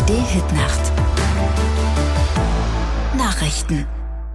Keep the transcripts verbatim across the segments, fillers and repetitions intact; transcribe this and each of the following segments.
R D-Hitnacht. Nachrichten.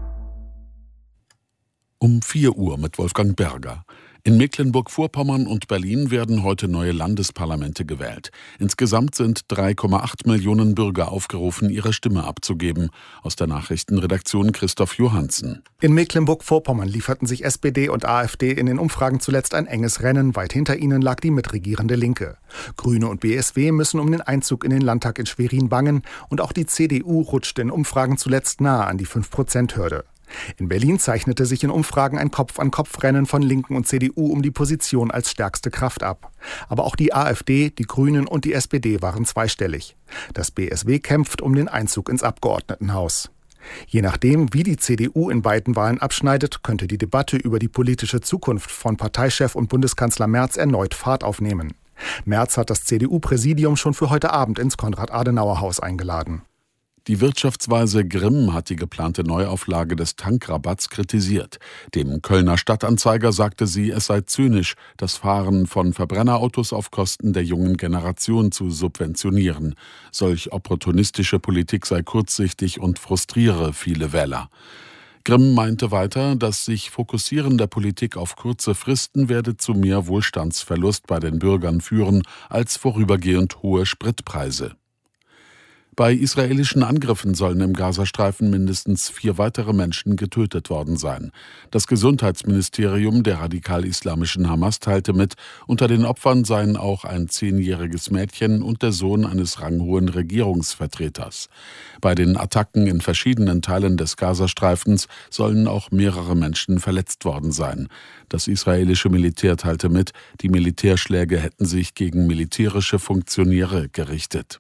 Um vier Uhr mit Wolfgang Berger. In Mecklenburg-Vorpommern und Berlin werden heute neue Landesparlamente gewählt. Insgesamt sind drei Komma acht Millionen Bürger aufgerufen, ihre Stimme abzugeben. Aus der Nachrichtenredaktion Christoph Johansen. In Mecklenburg-Vorpommern lieferten sich S P D und AfD in den Umfragen zuletzt ein enges Rennen. Weit hinter ihnen lag die mitregierende Linke. Grüne und B S W müssen um den Einzug in den Landtag in Schwerin bangen. Und auch die C D U rutscht in Umfragen zuletzt nahe an die fünf Prozent Hürde. In Berlin zeichnete sich in Umfragen ein Kopf-an-Kopf-Rennen von Linken und C D U um die Position als stärkste Kraft ab. Aber auch die AfD, die Grünen und die S P D waren zweistellig. Das B S W kämpft um den Einzug ins Abgeordnetenhaus. Je nachdem, wie die C D U in beiden Wahlen abschneidet, könnte die Debatte über die politische Zukunft von Parteichef und Bundeskanzler Merz erneut Fahrt aufnehmen. Merz hat das C D U-Präsidium schon für heute Abend ins Konrad-Adenauer-Haus eingeladen. Die Wirtschaftsweise Grimm hat die geplante Neuauflage des Tankrabatts kritisiert. Dem Kölner Stadtanzeiger sagte sie, es sei zynisch, das Fahren von Verbrennerautos auf Kosten der jungen Generation zu subventionieren. Solch opportunistische Politik sei kurzsichtig und frustriere viele Wähler. Grimm meinte weiter, dass sich Fokussieren der Politik auf kurze Fristen werde zu mehr Wohlstandsverlust bei den Bürgern führen als vorübergehend hohe Spritpreise. Bei israelischen Angriffen sollen im Gazastreifen mindestens vier weitere Menschen getötet worden sein. Das Gesundheitsministerium der radikal-islamischen Hamas teilte mit, unter den Opfern seien auch ein zehnjähriges Mädchen und der Sohn eines ranghohen Regierungsvertreters. Bei den Attacken in verschiedenen Teilen des Gazastreifens sollen auch mehrere Menschen verletzt worden sein. Das israelische Militär teilte mit, die Militärschläge hätten sich gegen militärische Funktionäre gerichtet.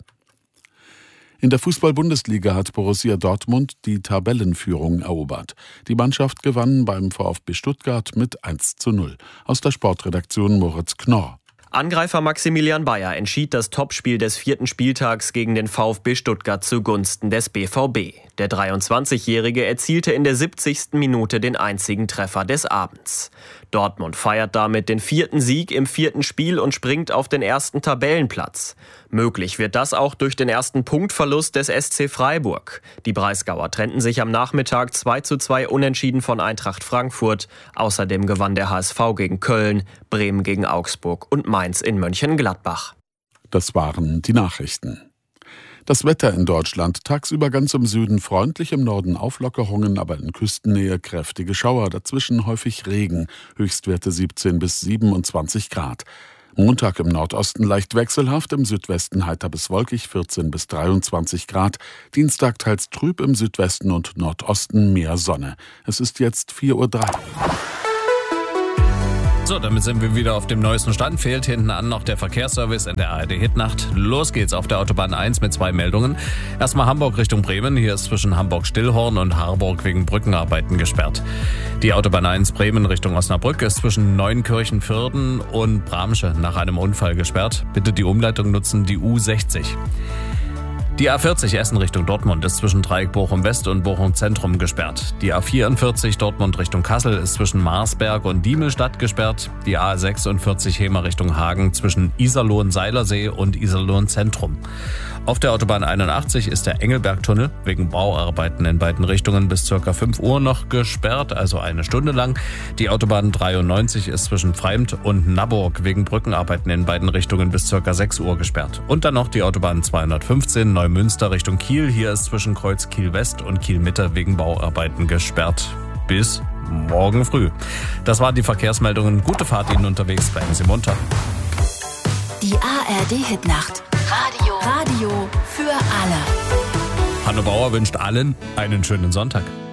In der Fußball-Bundesliga hat Borussia Dortmund die Tabellenführung erobert. Die Mannschaft gewann beim VfB Stuttgart mit eins zu null. Aus der Sportredaktion Moritz Knorr. Angreifer Maximilian Bayer entschied das Topspiel des vierten Spieltags gegen den VfB Stuttgart zugunsten des B V B. Der dreiundzwanzigjährige erzielte in der siebzigsten Minute den einzigen Treffer des Abends. Dortmund feiert damit den vierten Sieg im vierten Spiel und springt auf den ersten Tabellenplatz. Möglich wird das auch durch den ersten Punktverlust des S C Freiburg. Die Breisgauer trennten sich am Nachmittag zwei zu zwei unentschieden von Eintracht Frankfurt. Außerdem gewann der H S V gegen Köln, Bremen gegen Augsburg und Mainz in Mönchengladbach. Das waren die Nachrichten. Das Wetter in Deutschland: tagsüber ganz im Süden freundlich, im Norden Auflockerungen, aber in Küstennähe kräftige Schauer, dazwischen häufig Regen, Höchstwerte siebzehn bis siebenundzwanzig Grad. Montag im Nordosten leicht wechselhaft, im Südwesten heiter bis wolkig, vierzehn bis dreiundzwanzig Grad. Dienstag teils trüb, im Südwesten und Nordosten mehr Sonne. Es ist jetzt vier Uhr drei. So, damit sind wir wieder auf dem neuesten Stand. Fehlt hinten an noch der Verkehrsservice in der A R D-Hitnacht. Los geht's auf der Autobahn eins mit zwei Meldungen. Erstmal Hamburg Richtung Bremen. Hier ist zwischen Hamburg-Stillhorn und Harburg wegen Brückenarbeiten gesperrt. Die Autobahn eins Bremen Richtung Osnabrück ist zwischen Neunkirchen-Vierden und Bramsche nach einem Unfall gesperrt. Bitte die Umleitung nutzen, die U sechzig. Die A vierzig Essen Richtung Dortmund ist zwischen Dreieck Bochum West und Bochum Zentrum gesperrt. Die A vierundvierzig Dortmund Richtung Kassel ist zwischen Marsberg und Diemelstadt gesperrt. Die A sechsundvierzig Hemer Richtung Hagen zwischen Iserlohn-Seilersee und Iserlohn Zentrum. Auf der Autobahn einundachtzig ist der Engelbergtunnel wegen Bauarbeiten in beiden Richtungen bis ca. fünf Uhr noch gesperrt, also eine Stunde lang. Die Autobahn dreiundneunzig ist zwischen Freimt und Naburg wegen Brückenarbeiten in beiden Richtungen bis ca. sechs Uhr gesperrt. Und dann noch die Autobahn zweihundertfünfzehn Neumünster Richtung Kiel. Hier ist zwischen Kreuz Kiel West und Kiel Mitte wegen Bauarbeiten gesperrt bis morgen früh. Das waren die Verkehrsmeldungen. Gute Fahrt Ihnen unterwegs, bleiben Sie munter. Die A R D-Hitnacht. Radio. Radio für alle. Hanno Bauer wünscht allen einen schönen Sonntag.